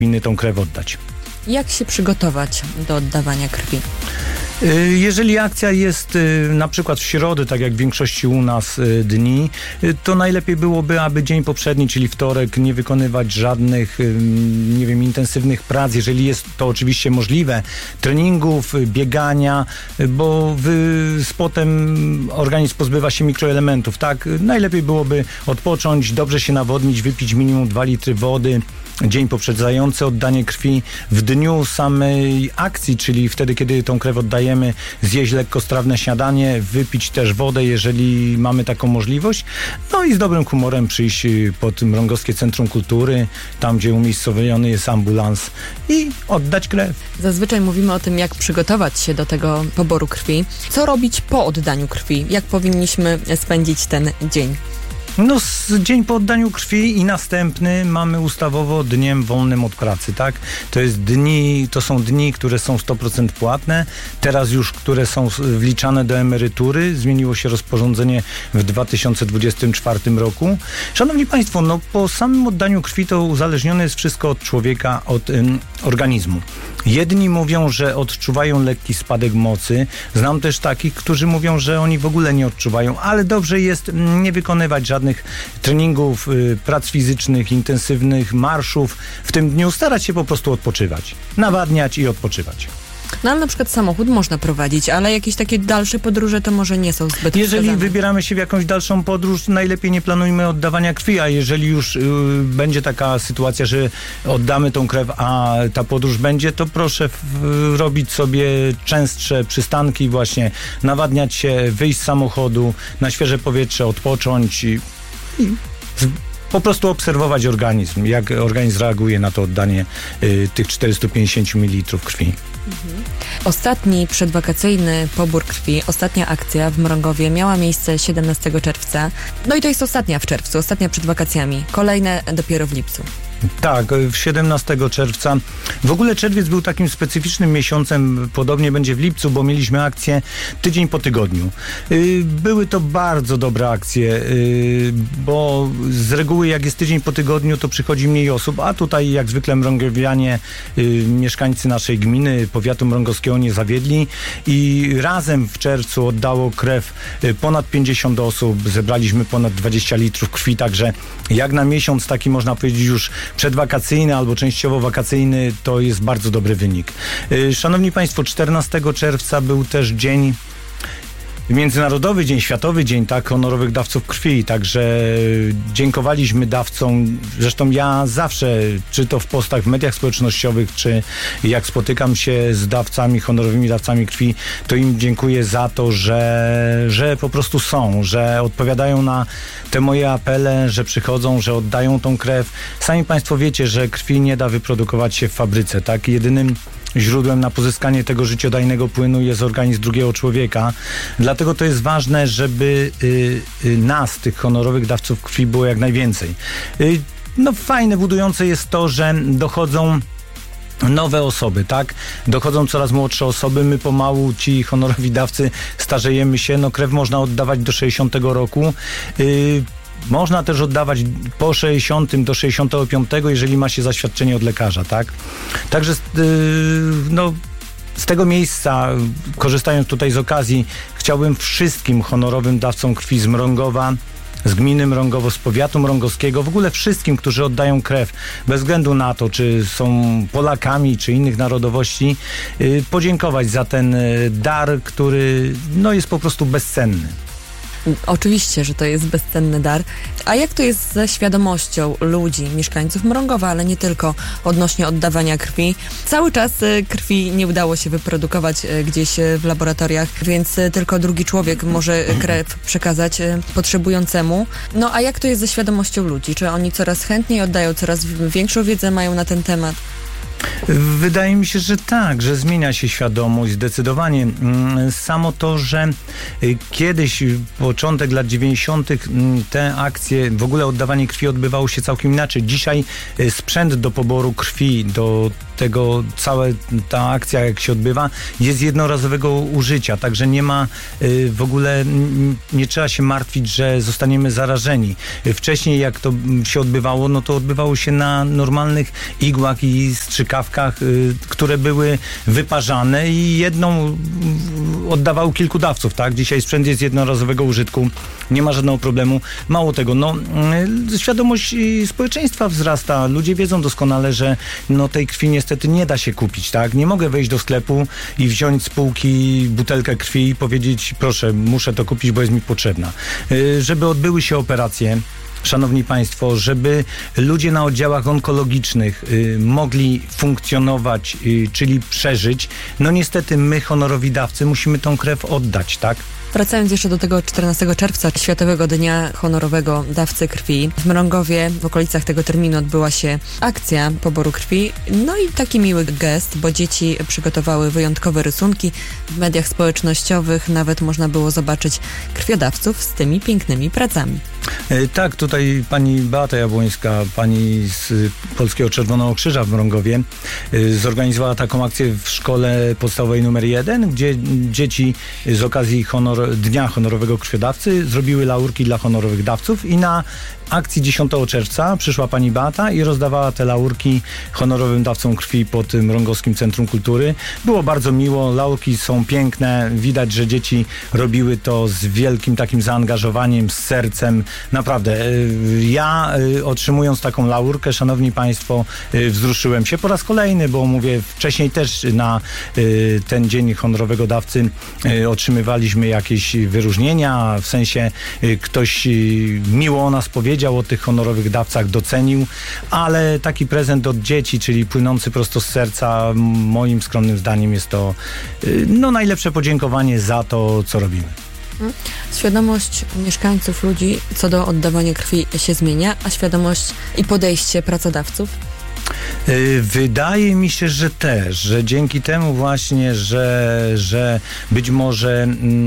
powinny tą krew oddać. Jak się przygotować do oddawania krwi? Jeżeli akcja jest na przykład w środę, tak jak w większości u nas dni, to najlepiej byłoby, aby dzień poprzedni, czyli wtorek, nie wykonywać żadnych, intensywnych prac, jeżeli jest to oczywiście możliwe, treningów, biegania, bo potem organizm pozbywa się mikroelementów, tak? Najlepiej byłoby odpocząć, dobrze się nawodnić, wypić minimum 2 litry wody, dzień poprzedzający oddanie krwi. W dniu samej akcji, czyli wtedy, kiedy tą krew oddajemy, zjeść lekkostrawne śniadanie, wypić też wodę, jeżeli mamy taką możliwość. No i z dobrym humorem przyjść pod Mrągowskie Centrum Kultury, tam gdzie umiejscowiony jest ambulans i oddać krew. Zazwyczaj mówimy o tym, jak przygotować się do tego poboru krwi. Co robić po oddaniu krwi? Jak powinniśmy spędzić ten dzień? Dzień po oddaniu krwi i następny mamy ustawowo dniem wolnym od pracy, tak? To są dni, które są 100% płatne, teraz już, które są wliczane do emerytury. Zmieniło się rozporządzenie w 2024 roku. Szanowni Państwo, po samym oddaniu krwi to uzależnione jest wszystko od człowieka, od organizmu. Jedni mówią, że odczuwają lekki spadek mocy. Znam też takich, którzy mówią, że oni w ogóle nie odczuwają, ale dobrze jest nie wykonywać żadnych treningów, prac fizycznych, intensywnych marszów. W tym dniu starać się po prostu odpoczywać, nawadniać i odpoczywać. Ale na przykład samochód można prowadzić, ale jakieś takie dalsze podróże to może nie są zbyt Jeżeli wskazane. wybieramy się w jakąś dalszą podróż, najlepiej nie planujmy oddawania krwi, a jeżeli już będzie taka sytuacja, że oddamy tą krew, a ta podróż będzie, to proszę robić sobie częstsze przystanki, właśnie nawadniać się, wyjść z samochodu, na świeże powietrze, odpocząć i po prostu obserwować organizm, jak organizm reaguje na to oddanie tych 450 ml krwi. Ostatni przedwakacyjny pobór krwi, ostatnia akcja w Mrągowie miała miejsce 17 czerwca. No i to jest ostatnia w czerwcu, ostatnia przed wakacjami. Kolejne dopiero w lipcu. Tak, 17 czerwca. W ogóle czerwiec był takim specyficznym miesiącem, podobnie będzie w lipcu, bo mieliśmy akcję tydzień po tygodniu. Były to bardzo dobre akcje, bo z reguły jak jest tydzień po tygodniu, to przychodzi mniej osób, a tutaj jak zwykle mrągowianie, mieszkańcy naszej gminy, powiatu mrągowskiego nie zawiedli i razem w czerwcu oddało krew ponad 50 osób, zebraliśmy ponad 20 litrów krwi, także jak na miesiąc taki można powiedzieć już przedwakacyjny albo częściowo wakacyjny, to jest bardzo dobry wynik. Szanowni Państwo, 14 czerwca był też Międzynarodowy Dzień, Światowy Dzień, tak, honorowych dawców krwi, także dziękowaliśmy dawcom. Zresztą ja zawsze, czy to w postach w mediach społecznościowych, czy jak spotykam się z dawcami, honorowymi dawcami krwi, to im dziękuję za to, że po prostu są, że odpowiadają na te moje apele, że przychodzą, że oddają tą krew. Sami Państwo wiecie, że krwi nie da wyprodukować się w fabryce, tak? Jedynym źródłem na pozyskanie tego życiodajnego płynu jest organizm drugiego człowieka. Dlatego to jest ważne, żeby nas, tych honorowych dawców krwi, było jak najwięcej. Fajne, budujące jest to, że dochodzą nowe osoby, tak? Dochodzą coraz młodsze osoby, my pomału, ci honorowi dawcy, starzejemy się, krew można oddawać do 60 roku. Można też oddawać po 60 do 65, jeżeli ma się zaświadczenie od lekarza, tak? Także z tego miejsca, korzystając tutaj z okazji, chciałbym wszystkim honorowym dawcom krwi z Mrągowa, z gminy Mrągowo, z powiatu mrągowskiego, w ogóle wszystkim, którzy oddają krew, bez względu na to, czy są Polakami, czy innych narodowości, podziękować za ten dar, który jest po prostu bezcenny. Oczywiście, że to jest bezcenny dar. A jak to jest ze świadomością ludzi, mieszkańców Mrągowa, ale nie tylko, odnośnie oddawania krwi? Cały czas krwi nie udało się wyprodukować gdzieś w laboratoriach, więc tylko drugi człowiek może krew przekazać potrzebującemu. A jak to jest ze świadomością ludzi? Czy oni coraz chętniej oddają, coraz większą wiedzę mają na ten temat? Wydaje mi się, że tak, że zmienia się świadomość zdecydowanie. Samo to, że kiedyś, początek lat 90. te akcje, w ogóle oddawanie krwi odbywało się całkiem inaczej. Dzisiaj sprzęt do poboru krwi, do cała ta akcja, jak się odbywa, jest jednorazowego użycia, także nie ma w ogóle, nie trzeba się martwić, że zostaniemy zarażeni. Wcześniej jak to się odbywało, no to odbywało się na normalnych igłach i strzykawkach, które były wyparzane i jedną oddawało kilku dawców, tak? Dzisiaj sprzęt jest jednorazowego użytku, nie ma żadnego problemu. Mało tego, świadomość społeczeństwa wzrasta. Ludzie wiedzą doskonale, że tej krwi niestety nie da się kupić, tak? Nie mogę wejść do sklepu i wziąć z półki butelkę krwi i powiedzieć, proszę, muszę to kupić, bo jest mi potrzebna. Żeby odbyły się operacje, szanowni państwo, żeby ludzie na oddziałach onkologicznych mogli funkcjonować, czyli przeżyć, niestety my, honorowi dawcy, musimy tą krew oddać, tak? Wracając jeszcze do tego 14 czerwca, Światowego Dnia Honorowego Dawcy Krwi. W Mrągowie w okolicach tego terminu odbyła się akcja poboru krwi. No i taki miły gest, bo dzieci przygotowały wyjątkowe rysunki. W mediach społecznościowych nawet można było zobaczyć krwiodawców z tymi pięknymi pracami. Tak, tutaj pani Beata Jabłońska, pani z Polskiego Czerwonego Krzyża w Mrągowie, zorganizowała taką akcję w szkole podstawowej numer 1, gdzie dzieci z okazji Dnia Honorowego Krwiodawcy zrobiły laurki dla honorowych dawców i na akcji 10 czerwca przyszła pani Beata i rozdawała te laurki honorowym dawcom krwi pod Mrągowskim Centrum Kultury. Było bardzo miło, laurki są piękne, widać, że dzieci robiły to z wielkim takim zaangażowaniem, z sercem. Naprawdę, ja otrzymując taką laurkę, szanowni państwo, wzruszyłem się po raz kolejny, bo mówię, wcześniej też na ten Dzień Honorowego Dawcy otrzymywaliśmy jakieś wyróżnienia, w sensie ktoś miło o nas powiedział, o tych honorowych dawcach, docenił, ale taki prezent od dzieci, czyli płynący prosto z serca, moim skromnym zdaniem jest to najlepsze podziękowanie za to, co robimy. Świadomość mieszkańców, ludzi co do oddawania krwi się zmienia, a świadomość i podejście pracodawców? Wydaje mi się, że też, że dzięki temu właśnie, że być może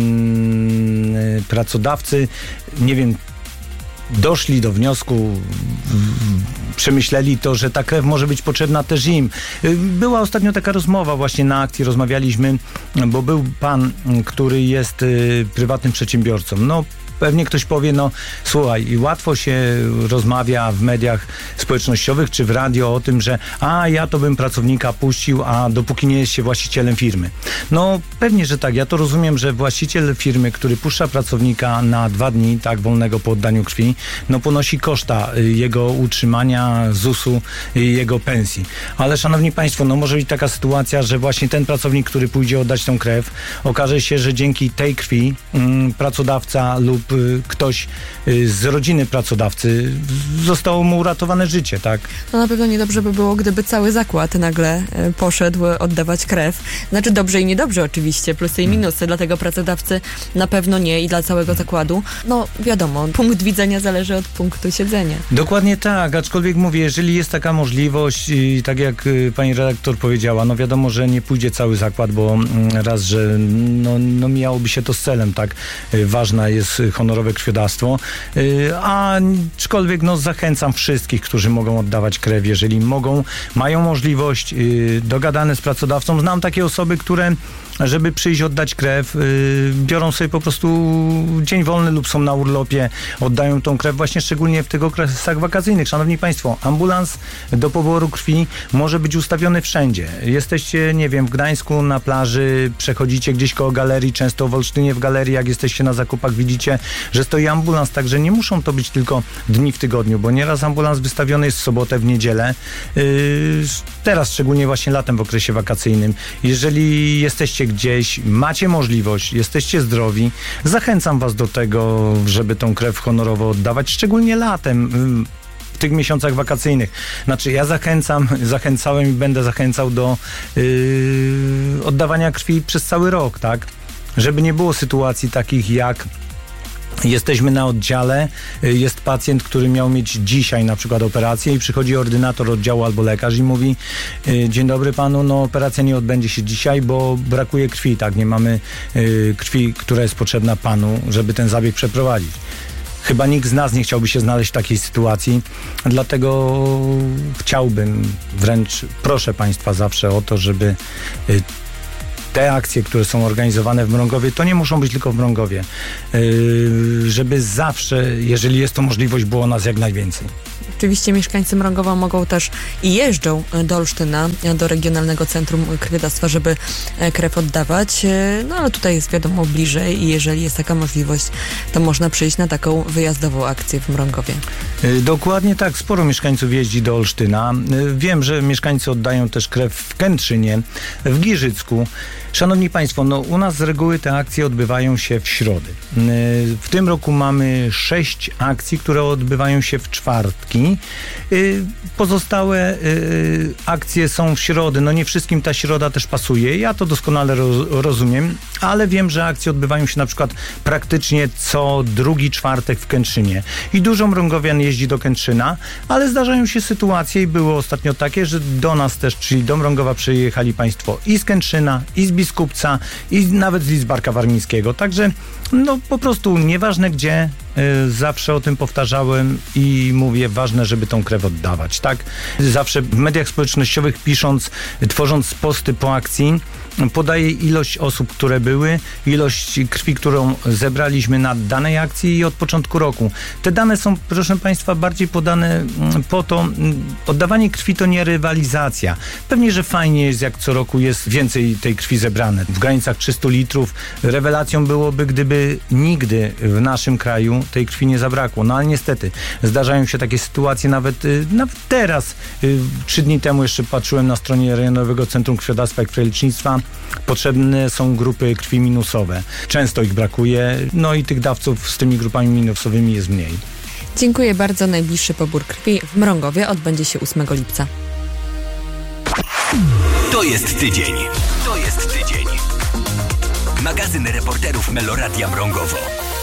pracodawcy, nie wiem, doszli do wniosku, przemyśleli to, że ta krew może być potrzebna też im. Była ostatnio taka rozmowa, właśnie na akcji rozmawialiśmy, bo był pan, który jest prywatnym przedsiębiorcą. Pewnie ktoś powie, słuchaj, łatwo się rozmawia w mediach społecznościowych czy w radio o tym, że ja to bym pracownika puścił, a dopóki nie jest się właścicielem firmy. Pewnie, że tak. Ja to rozumiem, że właściciel firmy, który puszcza pracownika na 2 dni, tak, wolnego po oddaniu krwi, ponosi koszta jego utrzymania, ZUS-u, jego pensji. Ale szanowni państwo, może być taka sytuacja, że właśnie ten pracownik, który pójdzie oddać tą krew, okaże się, że dzięki tej krwi pracodawca lub ktoś z rodziny pracodawcy zostało mu uratowane życie, tak? Na pewno niedobrze by było, gdyby cały zakład nagle poszedł oddawać krew. Znaczy dobrze i niedobrze oczywiście, plusy i minusy, dlatego pracodawcy na pewno nie i dla całego zakładu. Wiadomo, punkt widzenia zależy od punktu siedzenia. Dokładnie tak, aczkolwiek mówię, jeżeli jest taka możliwość i tak jak pani redaktor powiedziała, wiadomo, że nie pójdzie cały zakład, bo raz, że mijałoby się to z celem, tak? Ważna jest honorowe krwiodawstwo, aczkolwiek zachęcam wszystkich, którzy mogą oddawać krew, jeżeli mają możliwość, dogadane z pracodawcą. Znam takie osoby, które żeby przyjść oddać krew, biorą sobie po prostu dzień wolny lub są na urlopie, oddają tą krew właśnie szczególnie w tych okresach wakacyjnych. Szanowni państwo, ambulans do poboru krwi może być ustawiony wszędzie. Jesteście, nie wiem, w Gdańsku na plaży, przechodzicie gdzieś koło galerii, często w Olsztynie w galerii, jak jesteście na zakupach, widzicie, że stoi ambulans, także nie muszą to być tylko dni w tygodniu, bo nieraz ambulans wystawiony jest w sobotę, w niedzielę. Teraz szczególnie właśnie latem w okresie wakacyjnym. Jeżeli jesteście gdzieś, macie możliwość, jesteście zdrowi, zachęcam was do tego, żeby tą krew honorowo oddawać, szczególnie latem, w tych miesiącach wakacyjnych. Znaczy ja zachęcałem i będę zachęcał do oddawania krwi przez cały rok, tak? Żeby nie było sytuacji takich jak jesteśmy na oddziale, jest pacjent, który miał mieć dzisiaj na przykład operację i przychodzi ordynator oddziału albo lekarz i mówi: dzień dobry panu, operacja nie odbędzie się dzisiaj, bo brakuje krwi, tak, nie mamy krwi, która jest potrzebna panu, żeby ten zabieg przeprowadzić. Chyba nikt z nas nie chciałby się znaleźć w takiej sytuacji, dlatego chciałbym, wręcz proszę Państwa zawsze o to, żeby te akcje, które są organizowane w Mrągowie, to nie muszą być tylko w Mrągowie, żeby zawsze, jeżeli jest to możliwość, było nas jak najwięcej. Oczywiście mieszkańcy Mrągowa mogą też i jeżdżą do Olsztyna, do Regionalnego Centrum Krwiodawstwa, żeby krew oddawać, no ale tutaj jest wiadomo bliżej i jeżeli jest taka możliwość, to można przyjść na taką wyjazdową akcję w Mrągowie. Dokładnie tak, sporo mieszkańców jeździ do Olsztyna. Wiem, że mieszkańcy oddają też krew w Kętrzynie, w Giżycku. Szanowni Państwo, no u nas z reguły te akcje odbywają się w środy. W tym roku mamy 6 akcji, które odbywają się w czwartki. Pozostałe akcje są w środę. No nie wszystkim ta środa też pasuje. Ja to doskonale rozumiem, ale wiem, że akcje odbywają się na przykład praktycznie co drugi czwartek w Kętrzynie. I dużo mrągowian jeździ do Kętrzyna, ale zdarzają się sytuacje i było ostatnio takie, że do nas też, czyli do Mrągowa przyjechali Państwo i z Kętrzyna, i z Biskupca, i nawet z Lidzbarka Warmińskiego. Także no po prostu nieważne gdzie, zawsze o tym powtarzałem i mówię, ważne, żeby tą krew oddawać, tak? Zawsze w mediach społecznościowych pisząc, tworząc posty po akcji, podaję ilość osób, które były, ilość krwi, którą zebraliśmy na danej akcji i od początku roku. Te dane są, proszę Państwa, bardziej podane po to, oddawanie krwi to nie rywalizacja. Pewnie, że fajnie jest, jak co roku jest więcej tej krwi zebrane. W granicach 300 litrów rewelacją byłoby, gdyby nigdy w naszym kraju tej krwi nie zabrakło. No ale niestety zdarzają się takie sytuacje nawet teraz. 3 dni temu jeszcze patrzyłem na stronie Rejonowego Centrum Krwiodawstwa i Krwiolecznictwa. Potrzebne są grupy krwi minusowe. Często ich brakuje, no i tych dawców z tymi grupami minusowymi jest mniej. Dziękuję bardzo. Najbliższy pobór krwi w Mrągowie odbędzie się 8 lipca. To jest tydzień. To jest tydzień. Magazyn reporterów Meloradia Mrągowo.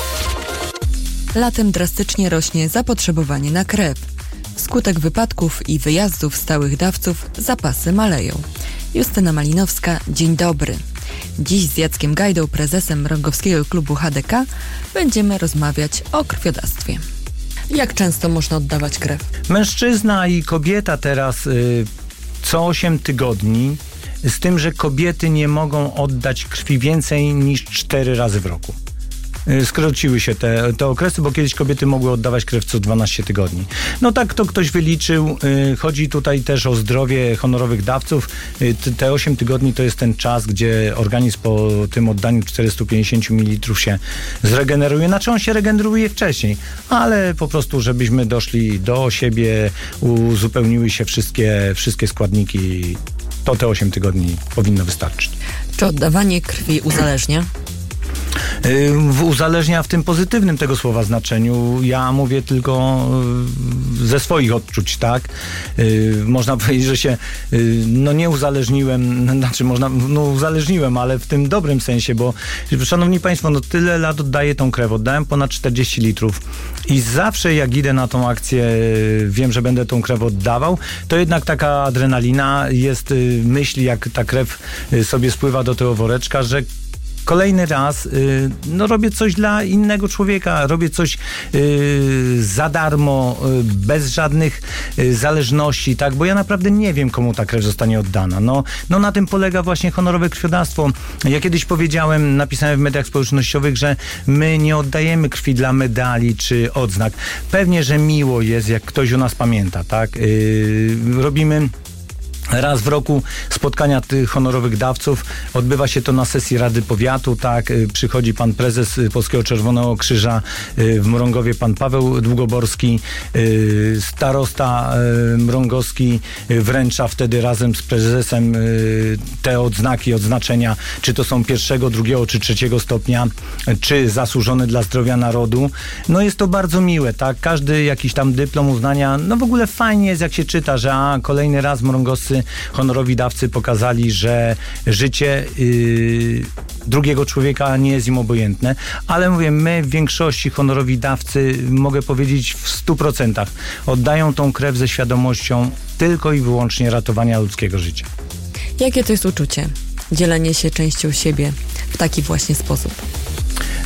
Latem drastycznie rośnie zapotrzebowanie na krew. Wskutek wypadków i wyjazdów stałych dawców zapasy maleją. Justyna Malinowska, dzień dobry. Dziś z Jackiem Gajdą, prezesem Mrągowskiego Klubu HDK, będziemy rozmawiać o krwiodawstwie. Jak często można oddawać krew? Mężczyzna i kobieta teraz co 8 tygodni, z tym, że kobiety nie mogą oddać krwi więcej niż 4 razy w roku. Skróciły się te okresy, bo kiedyś kobiety mogły oddawać krew co 12 tygodni. No tak to ktoś wyliczył. Chodzi tutaj też o zdrowie honorowych dawców. Te 8 tygodni to jest ten czas, gdzie organizm po tym oddaniu 450 ml się zregeneruje. Znaczy on się regeneruje wcześniej, ale po prostu, żebyśmy doszli do siebie, uzupełniły się wszystkie składniki, to te 8 tygodni powinno wystarczyć. Czy oddawanie krwi uzależnia? Uzależnia w tym pozytywnym tego słowa znaczeniu. Ja mówię tylko ze swoich odczuć, tak? Można powiedzieć, że się nie uzależniłem, uzależniłem, ale w tym dobrym sensie, bo szanowni Państwo, tyle lat oddaję tą krew, oddałem ponad 40 litrów i zawsze jak idę na tą akcję, wiem, że będę tą krew oddawał, to jednak taka adrenalina jest, myśli jak ta krew sobie spływa do tego woreczka, że kolejny raz robię coś dla innego człowieka, robię coś za darmo, bez żadnych zależności, tak, bo ja naprawdę nie wiem, komu ta krew zostanie oddana. No na tym polega właśnie honorowe krwiodawstwo. Ja kiedyś napisałem w mediach społecznościowych, że my nie oddajemy krwi dla medali czy odznak. Pewnie, że miło jest, jak ktoś o nas pamięta, tak. Robimy raz w roku spotkania tych honorowych dawców. Odbywa się to na sesji Rady Powiatu, tak. Przychodzi pan prezes Polskiego Czerwonego Krzyża w Mrągowie, pan Paweł Długoborski, starosta mrągowski wręcza wtedy razem z prezesem te odznaki, odznaczenia, czy to są 1., 2. czy 3. stopnia, czy zasłużone dla zdrowia narodu. No jest to bardzo miłe, tak. Każdy jakiś tam dyplom uznania, w ogóle fajnie jest, jak się czyta, że kolejny raz mrągowscy honorowi dawcy pokazali, że życie drugiego człowieka nie jest im obojętne, ale mówię, my w większości honorowi dawcy, mogę powiedzieć w 100%, oddają tą krew ze świadomością tylko i wyłącznie ratowania ludzkiego życia. Jakie to jest uczucie? Dzielenie się częścią siebie w taki właśnie sposób.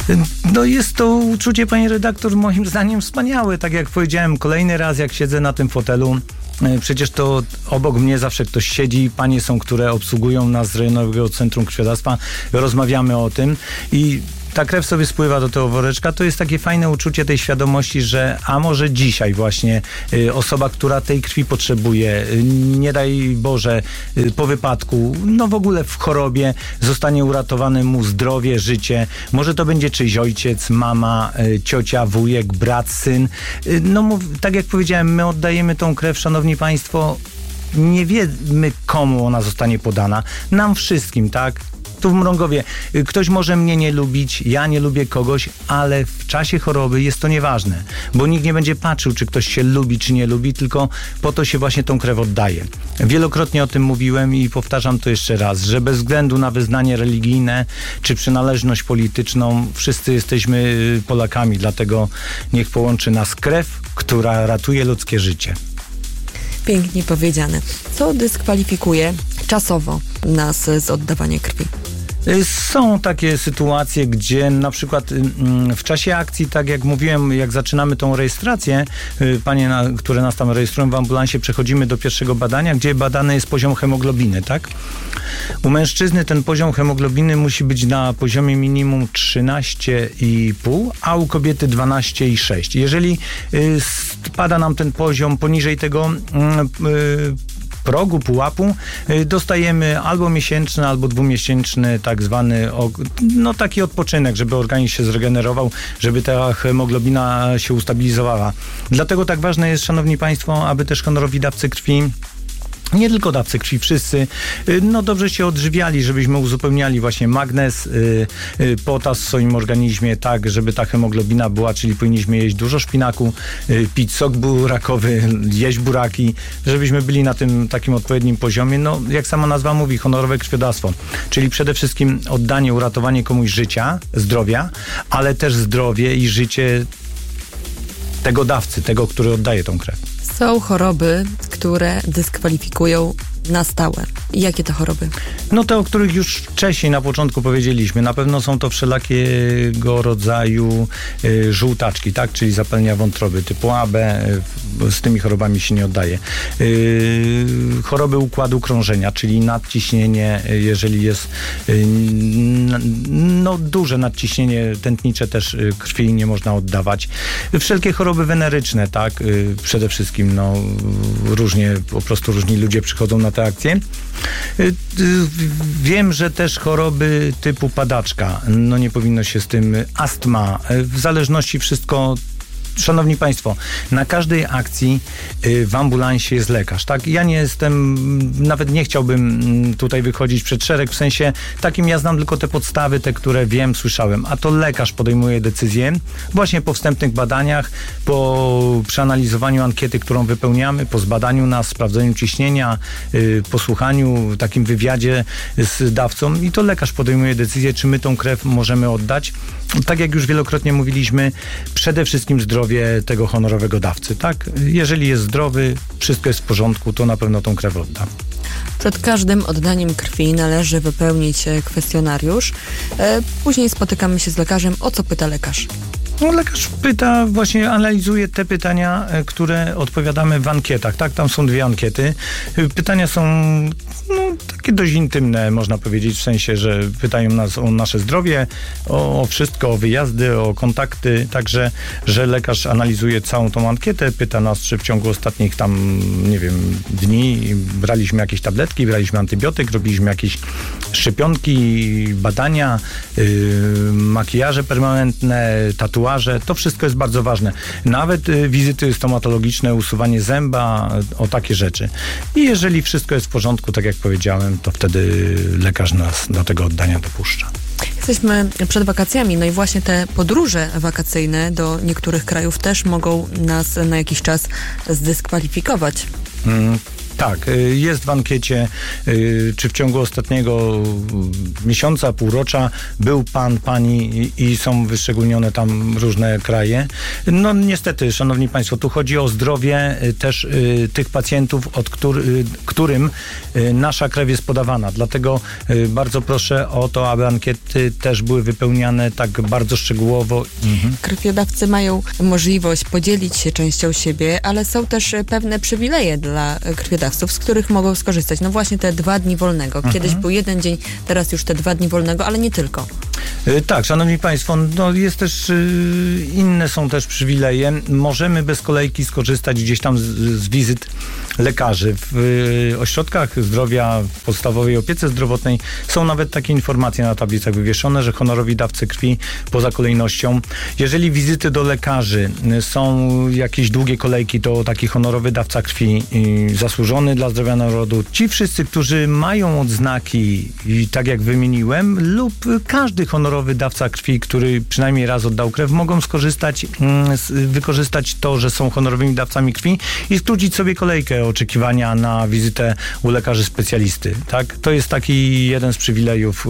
No jest to uczucie, pani redaktor, moim zdaniem wspaniałe. Tak jak powiedziałem, kolejny raz jak siedzę na tym fotelu, przecież to obok mnie zawsze ktoś siedzi, panie są, które obsługują nas z Rejonowego Centrum Krwiodawstwa, rozmawiamy o tym i ta krew sobie spływa do tego woreczka. To jest takie fajne uczucie tej świadomości, że a może dzisiaj właśnie osoba, która tej krwi potrzebuje, nie daj Boże, po wypadku, no w ogóle w chorobie, zostanie uratowane mu zdrowie, życie. Może to będzie czyjś ojciec, mama, ciocia, wujek, brat, syn. No tak jak powiedziałem, my oddajemy tą krew, szanowni państwo, nie wiemy komu ona zostanie podana. Nam wszystkim, tak? Tu w Mrągowie ktoś może mnie nie lubić, ja nie lubię kogoś, ale w czasie choroby jest to nieważne, bo nikt nie będzie patrzył, czy ktoś się lubi, czy nie lubi, tylko po to się właśnie tą krew oddaje. Wielokrotnie o tym mówiłem i powtarzam to jeszcze raz, że bez względu na wyznanie religijne, czy przynależność polityczną, wszyscy jesteśmy Polakami, dlatego niech połączy nas krew, która ratuje ludzkie życie. Pięknie powiedziane. Co dyskwalifikuje czasowo nas z oddawania krwi? Są takie sytuacje, gdzie na przykład w czasie akcji, tak jak mówiłem, jak zaczynamy tą rejestrację, panie, które nas tam rejestrują w ambulansie, przechodzimy do pierwszego badania, gdzie badany jest poziom hemoglobiny, tak? U mężczyzny ten poziom hemoglobiny musi być na poziomie minimum 13,5, a u kobiety 12,6. Jeżeli spada nam ten poziom poniżej tego progu, pułapu, dostajemy albo miesięczny, albo dwumiesięczny tak zwany, no taki odpoczynek, żeby organizm się zregenerował, żeby ta hemoglobina się ustabilizowała. Dlatego tak ważne jest, szanowni państwo, aby też honorowi dawcy krwi, nie tylko dawcy krwi, wszyscy, no dobrze się odżywiali, żebyśmy uzupełniali właśnie magnez, potas w swoim organizmie, tak, żeby ta hemoglobina była, czyli powinniśmy jeść dużo szpinaku, pić sok burakowy, jeść buraki, żebyśmy byli na tym takim odpowiednim poziomie. No, jak sama nazwa mówi, honorowe krwiodawstwo, czyli przede wszystkim oddanie, uratowanie komuś życia, zdrowia, ale też zdrowie i życie tego dawcy, tego, który oddaje tą krew. Są choroby, które dyskwalifikują na stałe. Jakie to choroby? No te, o których już wcześniej na początku powiedzieliśmy. Na pewno są to wszelakiego rodzaju żółtaczki, tak? Czyli zapalenia wątroby typu AB. Z tymi chorobami się nie oddaje. Choroby układu krążenia, czyli nadciśnienie, jeżeli jest no duże nadciśnienie tętnicze, też krwi nie można oddawać. Wszelkie choroby weneryczne, tak? Przede wszystkim, no różnie, po prostu różni ludzie przychodzą na te akcje. Wiem, że też choroby typu padaczka, no nie powinno się z tym, astma, w zależności wszystko. Szanowni państwo, na każdej akcji w ambulansie jest lekarz, tak? Ja nie jestem, nawet nie chciałbym tutaj wychodzić przed szereg, w sensie takim ja znam tylko te podstawy, te, które wiem, słyszałem, a to lekarz podejmuje decyzję właśnie po wstępnych badaniach, po przeanalizowaniu ankiety, którą wypełniamy, po zbadaniu nas, sprawdzeniu ciśnienia, po słuchaniu, takim wywiadzie z dawcą i to lekarz podejmuje decyzję, czy my tą krew możemy oddać. Tak jak już wielokrotnie mówiliśmy, przede wszystkim zdrowie tego honorowego dawcy, tak? Jeżeli jest zdrowy, wszystko jest w porządku, to na pewno tą krew odda. Przed każdym oddaniem krwi należy wypełnić kwestionariusz. Później spotykamy się z lekarzem. O co pyta lekarz? No, lekarz pyta, właśnie analizuje te pytania, które odpowiadamy w ankietach, tak? Tam są 2 ankiety. Pytania są takie dość intymne, można powiedzieć, w sensie, że pytają nas o nasze zdrowie, o wszystko, o wyjazdy, o kontakty, także, że lekarz analizuje całą tą ankietę, pyta nas, czy w ciągu ostatnich tam, nie wiem, dni braliśmy jakieś tabletki, braliśmy antybiotyk, robiliśmy jakieś szczepionki, badania, makijaże permanentne, tatuaże, to wszystko jest bardzo ważne. Nawet wizyty stomatologiczne, usuwanie zęba, o takie rzeczy. I jeżeli wszystko jest w porządku, tak jak powiedziałem, to wtedy lekarz nas do tego oddania dopuszcza. Jesteśmy przed wakacjami, no i właśnie te podróże wakacyjne do niektórych krajów też mogą nas na jakiś czas zdyskwalifikować. Tak, jest w ankiecie, czy w ciągu ostatniego miesiąca, półrocza był pan, pani i są wyszczególnione tam różne kraje. No niestety, szanowni państwo, tu chodzi o zdrowie też tych pacjentów, którym nasza krew jest podawana. Dlatego bardzo proszę o to, aby ankiety też były wypełniane tak bardzo szczegółowo. Krwiodawcy mają możliwość podzielić się częścią siebie, ale są też pewne przywileje dla krwiodawców, z których mogą skorzystać. No właśnie te 2 dni wolnego. Kiedyś był 1 dzień, teraz już te 2 dni wolnego, ale nie tylko. Tak, szanowni państwo, no jest też, inne są też przywileje. Możemy bez kolejki skorzystać gdzieś tam z wizyt lekarzy. W ośrodkach zdrowia, w podstawowej opiece zdrowotnej są nawet takie informacje na tablicach wywieszone, że honorowi dawcy krwi poza kolejnością. Jeżeli wizyty do lekarzy są jakieś długie kolejki, to taki honorowy dawca krwi zasłużony dla zdrowia narodu. Ci wszyscy, którzy mają odznaki, tak jak wymieniłem, lub każdy honorowy dawca krwi, który przynajmniej raz oddał krew, mogą skorzystać, wykorzystać to, że są honorowymi dawcami krwi i skrócić sobie kolejkę oczekiwania na wizytę u lekarzy specjalisty. Tak? To jest taki jeden z przywilejów,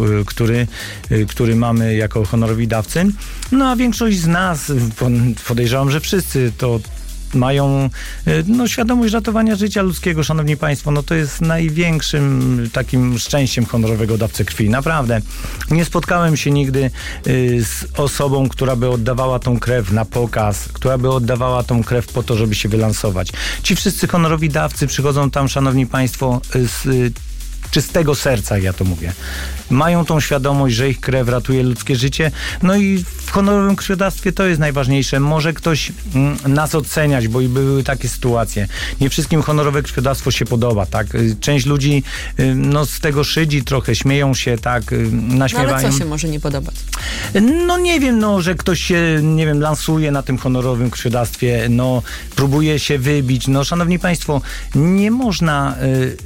który mamy jako honorowi dawcy. No a większość z nas, podejrzewam, że wszyscy to mają świadomość ratowania życia ludzkiego, szanowni państwo. No to jest największym takim szczęściem honorowego dawcy krwi. Naprawdę. Nie spotkałem się nigdy z osobą, która by oddawała tą krew na pokaz, która by oddawała tą krew po to, żeby się wylansować. Ci wszyscy honorowi dawcy przychodzą tam, szanowni państwo, z czystego serca, ja to mówię. Mają tą świadomość, że ich krew ratuje ludzkie życie. No i w honorowym krwiodawstwie to jest najważniejsze. Może ktoś nas oceniać, bo i były takie sytuacje. Nie wszystkim honorowe krwiodawstwo się podoba, tak? Część ludzi z tego szydzi trochę, śmieją się, tak? Naśmiewają. No ale co się może nie podobać? No nie wiem, że ktoś się, lansuje na tym honorowym krwiodawstwie, próbuje się wybić. Szanowni państwo, nie można...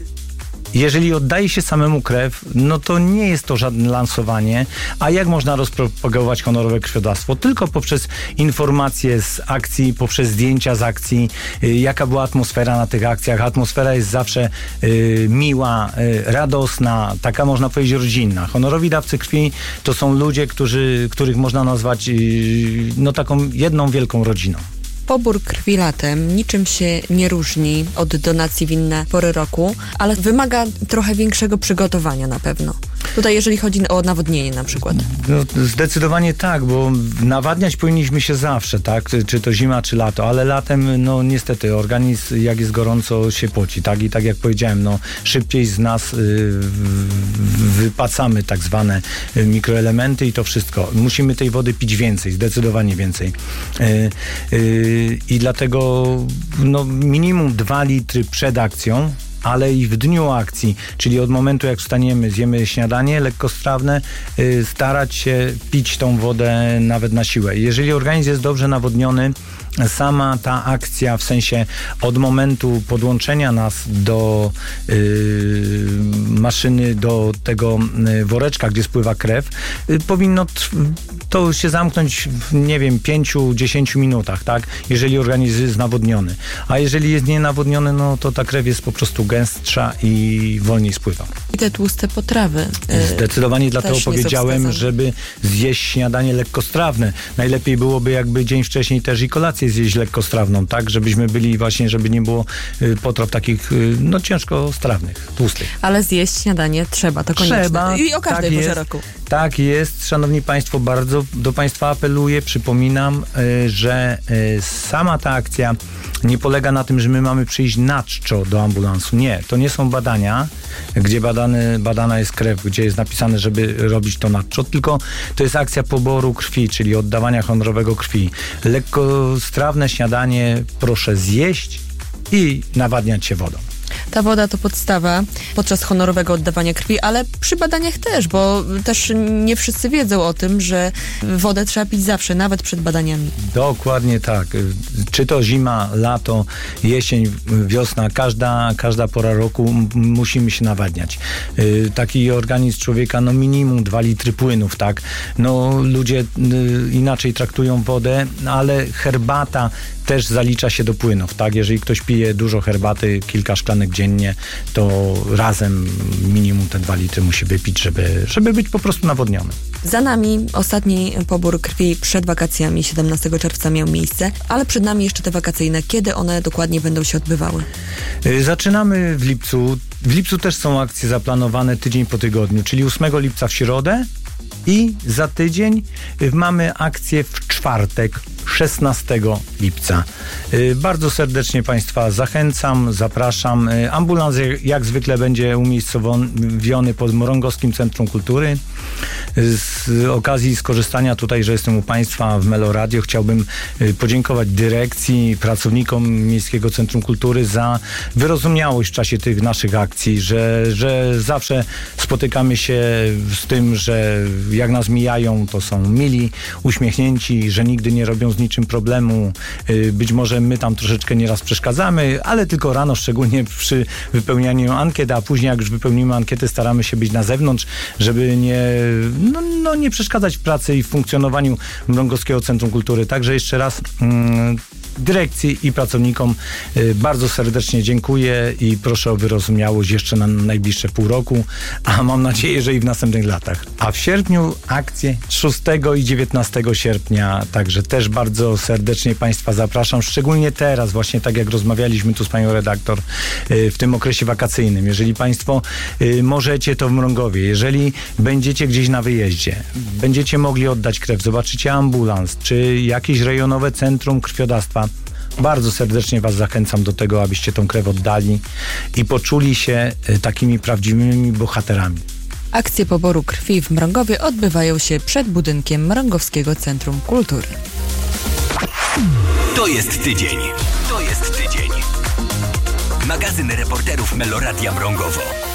Jeżeli oddaje się samemu krew, to nie jest to żadne lansowanie. A jak można rozpropagować honorowe krwiodawstwo? Tylko poprzez informacje z akcji, poprzez zdjęcia z akcji, jaka była atmosfera na tych akcjach. Atmosfera jest zawsze miła, radosna, taka można powiedzieć rodzinna. Honorowi dawcy krwi to są ludzie, których można nazwać taką jedną wielką rodziną. Pobór krwi latem niczym się nie różni od donacji w inne pory roku, ale wymaga trochę większego przygotowania na pewno. Tutaj jeżeli chodzi o nawodnienie na przykład. Zdecydowanie tak, bo nawadniać powinniśmy się zawsze, tak? Czy to zima, czy lato, ale latem, niestety organizm, jak jest gorąco, się poci, tak? I tak jak powiedziałem, szybciej z nas wypacamy tak zwane mikroelementy i to wszystko. Musimy tej wody pić więcej, zdecydowanie więcej. I dlatego minimum 2 litry przed akcją, ale i w dniu akcji, czyli od momentu jak wstaniemy, zjemy śniadanie lekkostrawne, starać się pić tą wodę nawet na siłę. Jeżeli organizm jest dobrze nawodniony, sama ta akcja, w sensie od momentu podłączenia nas do maszyny, do tego woreczka, gdzie spływa krew, powinno to się zamknąć w, 5-10 minutach, tak? Jeżeli organizm jest nawodniony. A jeżeli jest nienawodniony, to ta krew jest po prostu gęstsza i wolniej spływa. I te tłuste potrawy. Zdecydowanie dlatego powiedziałem, żeby zjeść śniadanie lekkostrawne. Najlepiej byłoby jakby dzień wcześniej też i kolację zjeść lekkostrawną, tak? Żebyśmy byli właśnie, żeby nie było potraw takich, ciężkostrawnych, tłustych. Ale zjeść śniadanie trzeba, to koniecznie. Trzeba. I o każdej porze roku. Tak jest, szanowni państwo, bardzo do państwa apeluję, przypominam, że sama ta akcja nie polega na tym, że my mamy przyjść na czczo do ambulansu. Nie, to nie są badania, gdzie badana jest krew, gdzie jest napisane, żeby robić to na czczo, tylko to jest akcja poboru krwi, czyli oddawania honorowego krwi. Lekkostrawne śniadanie proszę zjeść i nawadniać się wodą. Ta woda to podstawa podczas honorowego oddawania krwi, ale przy badaniach też, bo też nie wszyscy wiedzą o tym, że wodę trzeba pić zawsze, nawet przed badaniami. Dokładnie tak. Czy to zima, lato, jesień, wiosna, każda pora roku musimy się nawadniać. Taki organizm człowieka, minimum 2 litry płynów, tak. Ludzie inaczej traktują wodę, ale herbata też zalicza się do płynów, tak? Jeżeli ktoś pije dużo herbaty, kilka szklanek dziennie, to razem minimum te 2 litry musi wypić, żeby być po prostu nawodniony. Za nami ostatni pobór krwi przed wakacjami, 17 czerwca miał miejsce, ale przed nami jeszcze te wakacyjne. Kiedy one dokładnie będą się odbywały? Zaczynamy w lipcu. W lipcu też są akcje zaplanowane tydzień po tygodniu, czyli 8 lipca w środę i za tydzień mamy akcję w czwartek, 16 lipca. Bardzo serdecznie Państwa zachęcam, zapraszam. Ambulans jak zwykle będzie umiejscowiony pod Mrągowskim Centrum Kultury. Z okazji skorzystania tutaj, że jestem u Państwa w Melo Radio, chciałbym podziękować dyrekcji, pracownikom Miejskiego Centrum Kultury za wyrozumiałość w czasie tych naszych akcji, że zawsze spotykamy się z tym, że jak nas mijają, to są mili, uśmiechnięci, że nigdy nie robią z niczym problemu. Być może my tam troszeczkę nieraz przeszkadzamy, ale tylko rano, szczególnie przy wypełnianiu ankiet, a później jak już wypełnimy ankiety, staramy się być na zewnątrz, żeby nie przeszkadzać w pracy i w funkcjonowaniu Mrągowskiego Centrum Kultury. Także jeszcze raz dyrekcji i pracownikom bardzo serdecznie dziękuję i proszę o wyrozumiałość jeszcze na najbliższe pół roku, a mam nadzieję, że i w następnych latach. A w sierpniu akcje 6 i 19 sierpnia, także też bardzo serdecznie Państwa zapraszam, szczególnie teraz, właśnie tak jak rozmawialiśmy tu z panią redaktor, w tym okresie wakacyjnym. Jeżeli Państwo możecie, to w Mrągowie. Jeżeli będziecie gdzieś na wyjeździe, będziecie mogli oddać krew, zobaczycie ambulans, czy jakieś rejonowe centrum krwiodawstwa, bardzo serdecznie Was zachęcam do tego, abyście tą krew oddali i poczuli się takimi prawdziwymi bohaterami. Akcje poboru krwi w Mrągowie odbywają się przed budynkiem Mrągowskiego Centrum Kultury. To jest tydzień. Magazyn reporterów Melo Radia Mrągowo.